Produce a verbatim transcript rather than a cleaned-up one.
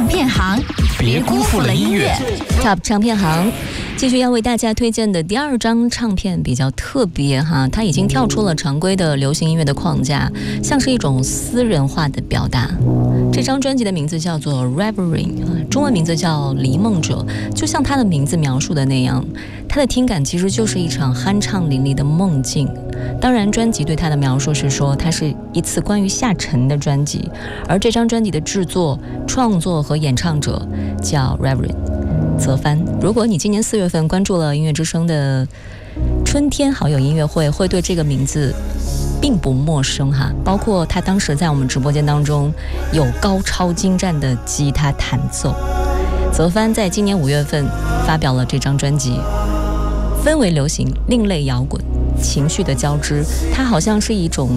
唱片行，别辜负了音乐。 Top 唱片行继续要为大家推荐的第二张唱片比较特别哈，它已经跳出了常规的流行音乐的框架，像是一种私人化的表达。这张专辑的名字叫做 Reverie， 中文名字叫离梦者，就像它的名字描述的那样，它的听感其实就是一场酣畅淋漓的梦境。当然专辑对它的描述是说它是一次关于下沉的专辑，而这张专辑的制作、创作和演唱者叫 Reverie 泽帆。如果你今年四月份关注了音乐之声的春天好友音乐会，会对这个名字并不陌生哈，包括他当时在我们直播间当中有高超精湛的吉他弹奏。泽帆在今年五月份发表了这张专辑，氛围流行、另类摇滚、情绪的交织，它好像是一种